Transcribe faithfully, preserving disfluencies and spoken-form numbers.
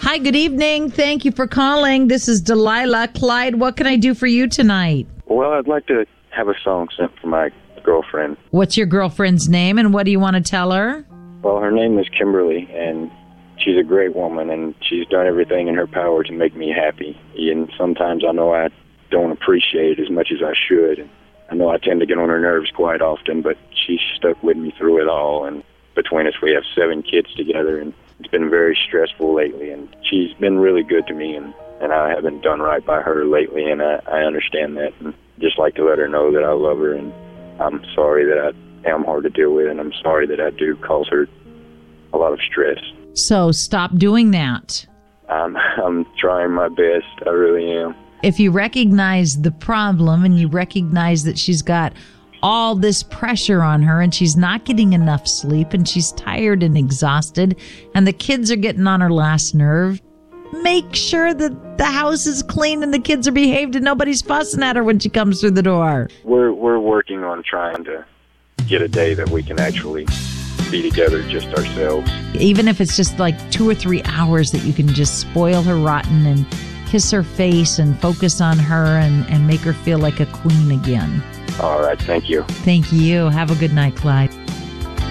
Hi, good evening. Thank you for calling. This is Delilah. Clyde, what can I do for you tonight? Well, I'd like to have a song sent for my girlfriend. What's your girlfriend's name, and what do you want to tell her? Well, her name is Kimberly, and she's a great woman, and she's done everything in her power to make me happy. And sometimes I know I don't appreciate it as much as I should. And I know I tend to get on her nerves quite often, but she's stuck with me through it all. And between us, we have seven kids together, and it's been very stressful lately. And she's been really good to me, and, and I haven't done right by her lately, and I, I understand that. And just like to let her know that I love her, and I'm sorry that I am hard to deal with, and I'm sorry that I do cause her a lot of stress. So stop doing that. I'm, I'm trying my best. I really am. If you recognize the problem and you recognize that she's got all this pressure on her and she's not getting enough sleep and she's tired and exhausted and the kids are getting on her last nerve, make sure that the house is clean and the kids are behaved and nobody's fussing at her when she comes through the door. We're we're working on trying to get a day that we can actually be together just ourselves. Even if it's just like two or three hours that you can just spoil her rotten and kiss her face and focus on her and, and make her feel like a queen again. All right, thank you. Thank you. Have a good night, Clyde.